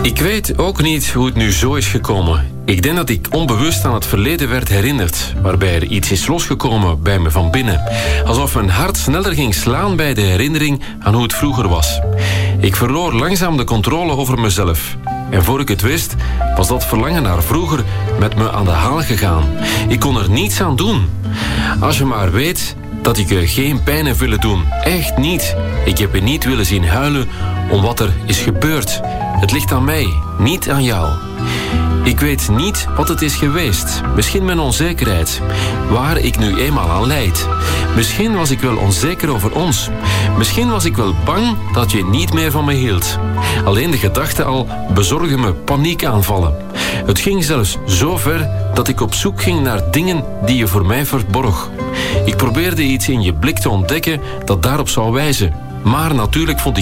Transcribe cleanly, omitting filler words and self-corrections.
Ik weet ook niet hoe het nu zo is gekomen. Ik denk dat ik onbewust aan het verleden werd herinnerd, waarbij er iets is losgekomen bij me van binnen. Alsof mijn hart sneller ging slaan bij de herinnering aan hoe het vroeger was. Ik verloor langzaam de controle over mezelf. En voor ik het wist, was dat verlangen naar vroeger met me aan de haal gegaan. Ik kon er niets aan doen. Als je maar weet dat ik je geen pijn heb willen doen. Echt niet. Ik heb je niet willen zien huilen om wat er is gebeurd. Het ligt aan mij, niet aan jou. Ik weet niet wat het is geweest. Misschien mijn onzekerheid. Waar ik nu eenmaal aan lijd. Misschien was ik wel onzeker over ons. Misschien was ik wel bang dat je niet meer van me hield. Alleen de gedachte al bezorgde me paniekaanvallen. Het ging zelfs zo ver dat ik op zoek ging naar dingen die je voor mij verborg. Ik probeerde iets in je blik te ontdekken dat daarop zou wijzen. Maar natuurlijk vond ik